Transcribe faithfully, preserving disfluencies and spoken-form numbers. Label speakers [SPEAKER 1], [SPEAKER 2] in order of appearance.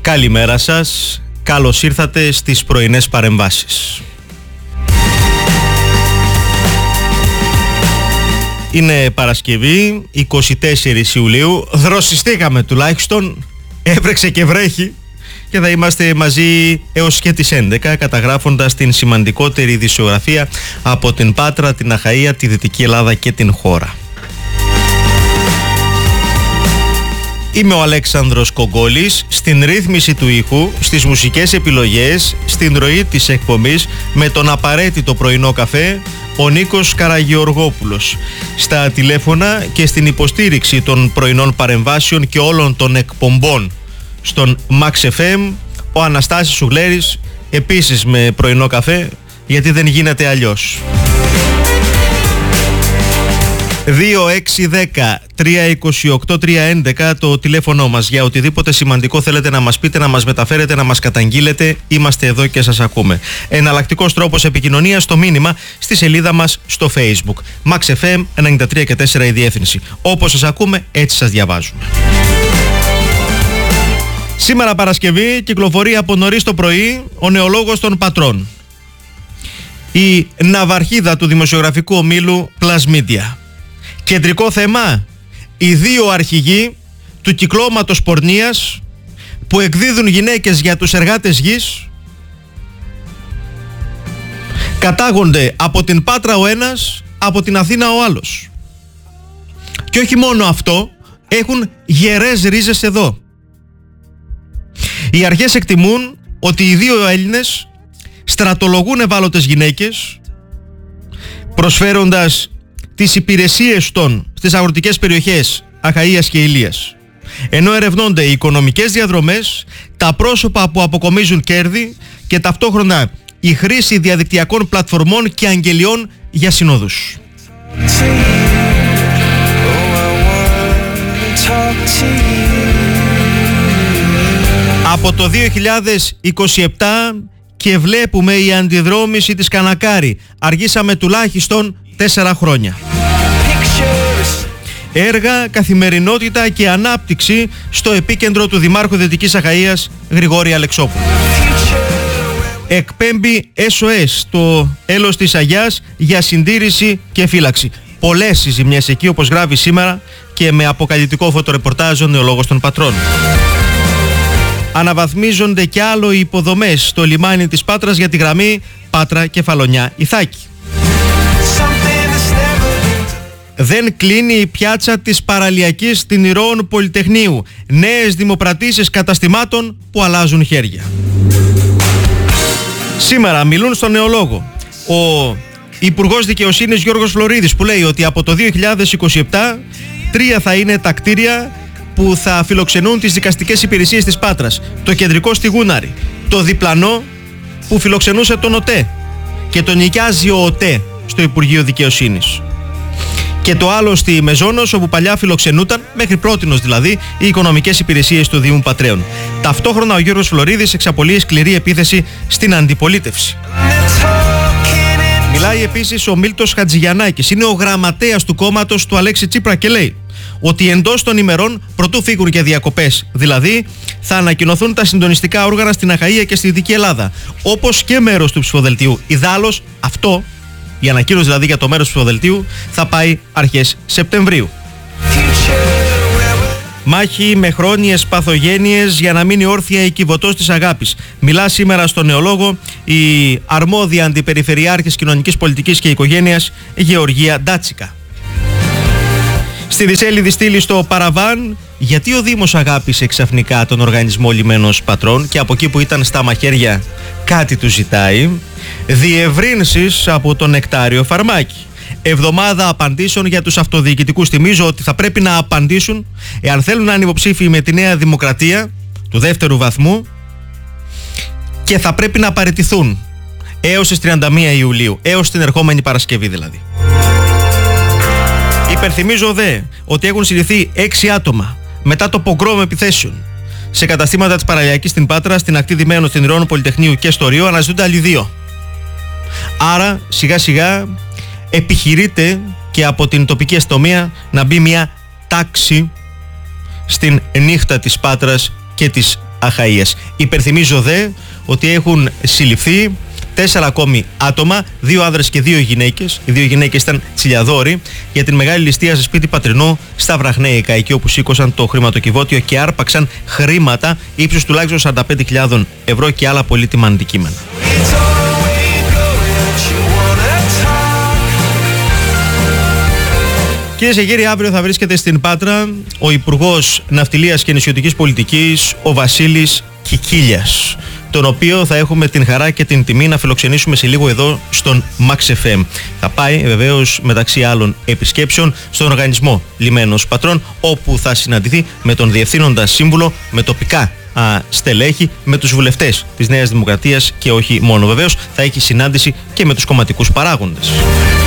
[SPEAKER 1] Καλημέρα σας, καλώς ήρθατε στις πρωινές παρεμβάσεις. Είναι Παρασκευή, εικοστή τέταρτη Ιουλίου, δροσιστήκαμε τουλάχιστον, έβρεξε και βρέχει και θα είμαστε μαζί έως και τις έντεκα, καταγράφοντας την σημαντικότερη ειδησιογραφία από την Πάτρα, την Αχαΐα, τη Δυτική Ελλάδα και την χώρα. Είμαι ο Αλέξανδρος Κογκόλης, στην ρύθμιση του ήχου, στις μουσικές επιλογές, στην ροή της εκπομπής, με τον απαραίτητο πρωινό καφέ, ο Νίκος Καραγεωργόπουλος. Στα τηλέφωνα και στην υποστήριξη των πρωινών παρεμβάσεων και όλων των εκπομπών στον Max εφ εμ, ο Αναστάσης Σουγλέρης, επίσης με πρωινό καφέ, γιατί δεν γίνεται αλλιώς. δύο έξι δέκα τρία είκοσι οκτώ τρία έντεκα το τηλέφωνο μας. Για οτιδήποτε σημαντικό θέλετε να μας πείτε, να μας μεταφέρετε, να μας καταγγείλετε, είμαστε εδώ και σας ακούμε. Εναλλακτικός τρόπος επικοινωνίας, το μήνυμα στη σελίδα μας στο Facebook. Max εφ εμ ενενήντα τρία και τέσσερα η διεύθυνση. Όπως σας ακούμε, έτσι σας διαβάζουμε. Σήμερα Παρασκευή κυκλοφορεί από νωρίς το πρωί ο νεολόγος των Πατρών. Η ναυαρχίδα του δημοσιογραφικού ομίλου Plus Media. Κεντρικό θέμα, οι δύο αρχηγοί του κυκλώματος πορνείας που εκδίδουν γυναίκες για τους εργάτες γης κατάγονται από την Πάτρα ο ένας, από την Αθήνα ο άλλος. Και όχι μόνο αυτό, έχουν γερές ρίζες εδώ. Οι αρχές εκτιμούν ότι οι δύο Έλληνες στρατολογούν ευάλωτες γυναίκες προσφέροντας τις υπηρεσίες των στις αγροτικές περιοχές Αχαΐας και Ηλίας. Ενώ ερευνώνται οι οικονομικές διαδρομές, τα πρόσωπα που αποκομίζουν κέρδη και ταυτόχρονα η χρήση διαδικτυακών πλατφορμών και αγγελιών για συνόδους. Από το δύο χιλιάδες είκοσι επτά και βλέπουμε η αντιδρόμηση της Κανακάρη. Αργήσαμε τουλάχιστον τέσσερα χρόνια. Έργα, καθημερινότητα και ανάπτυξη στο επίκεντρο του Δημάρχου Δυτικής Αχαΐας Γρηγόρη Αλεξόπουλου. Εκπέμπει ες ο ες το έλος της Αγιάς για συντήρηση και φύλαξη. Πολλές οι ζημιές εκεί, όπως γράφει σήμερα και με αποκαλυπτικό φωτορεπορτάζ ο νεολόγος των Πατρών. Αναβαθμίζονται κι άλλο οι υποδομές στο λιμάνι της Πάτρας για τη γραμμή Πάτρα-Κεφαλονιά-Ιθάκη. Δεν κλείνει η πιάτσα της παραλιακής στην Ηρώων Πολυτεχνείου. Νέες δημοπρατήσεις καταστημάτων που αλλάζουν χέρια. Σήμερα μιλούν στον νεολόγο ο Υπουργός Δικαιοσύνης Γιώργος Φλωρίδης, που λέει ότι από το δύο χιλιάδες είκοσι επτά τρία θα είναι τα κτίρια που θα φιλοξενούν τις δικαστικές υπηρεσίες της Πάτρας. Το κεντρικό στη Γούναρη, το διπλανό που φιλοξενούσε τον ΟΤΕ και τον νοικιάζει ο ΟΤΕ στο Υπουργείο Δικαιοσύνης. Και το άλλο στη Μεζόνος, όπου παλιά φιλοξενούταν, μέχρι πρότινος δηλαδή, οι οικονομικές υπηρεσίες του Δήμου Πατρέων. Ταυτόχρονα ο Γιώργος Φλωρίδης εξαπολύει σκληρή επίθεση στην αντιπολίτευση. Μιλάει επίσης ο Μίλτος Χατζηγιαννάκης, είναι ο γραμματέας του κόμματος του Αλέξη Τσίπρα και λέει ότι εντός των ημερών, προτού φύγουν και διακοπές, δηλαδή θα ανακοινωθούν τα συντονιστικά όργανα στην Αχαΐα και στη Δυτική Ελλάδα, όπως και μέρος του ψηφοδελτίου. Ιδάλλως αυτό, η ανακοίνωση δηλαδή για το μέρος του ψηφοδελτίου, θα πάει αρχές Σεπτεμβρίου. Μάχη με χρόνιες παθογένειες για να μείνει όρθια η κυβωτός της αγάπης. Μιλά σήμερα στο νεολόγο η αρμόδια αντιπεριφερειάρχης κοινωνικής πολιτικής και οικογένειας Γεωργία Ντάτσικα. Στη δισέλιδη στήλη στο Παραβάν, γιατί ο Δήμος αγάπησε ξαφνικά τον οργανισμό Λιμένος Πατρών και από εκεί που ήταν στα μαχαίρια κάτι του ζητάει. Διευρύνσεις από τον Νεκτάριο Φαρμάκη. Εβδομάδα απαντήσεων για τους αυτοδιοικητικούς. Θυμίζω ότι θα πρέπει να απαντήσουν εάν θέλουν να είναι υποψήφιοι με τη Νέα Δημοκρατία του δεύτερου βαθμού και θα πρέπει να παραιτηθούν έως τις τριάντα μία Ιουλίου, έως την ερχόμενη Παρασκευή δηλαδή. Υπενθυμίζω δε ότι έχουν συλληφθεί έξι άτομα μετά το πογκρόμ επιθέσεων σε καταστήματα της Παραλιακής στην Πάτρα, στην ακτή Διμένου, στην Ηρώων Πολυτεχνείου και στο Ριό. Αναζητούνται άλλοι δύο. Άρα σιγά σιγά επιχειρείται και από την τοπική αστυνομία να μπει μια τάξη στην νύχτα της Πάτρας και της Αχαΐας. Υπερθυμίζω δε ότι έχουν συλληφθεί τέσσερα ακόμη άτομα, δύο άνδρες και δύο γυναίκες. Οι δύο γυναίκες ήταν τσιλιαδόροι για την μεγάλη ληστεία σε σπίτι πατρινό στα Βραχνέικα, εκεί όπου σήκωσαν το χρηματοκιβώτιο και άρπαξαν χρήματα ύψους τουλάχιστον σαράντα πέντε χιλιάδες ευρώ και άλλα πολύτιμα αντικείμενα. Κυρίες και κύριοι, αύριο θα βρίσκεται στην Πάτρα ο Υπουργός Ναυτιλίας και Νησιωτικής Πολιτικής, ο Βασίλης Κικίλιας, τον οποίο θα έχουμε την χαρά και την τιμή να φιλοξενήσουμε σε λίγο εδώ στον Max εφ εμ. Θα πάει βεβαίως μεταξύ άλλων επισκέψεων στον οργανισμό Λιμένος Πατρών, όπου θα συναντηθεί με τον Διευθύνοντα Σύμβουλο, με τοπικά α, στελέχη, με τους βουλευτές της Νέας Δημοκρατίας και όχι μόνο. Βεβαίως θα έχει συνάντηση και με τους κομματικούς παράγοντες.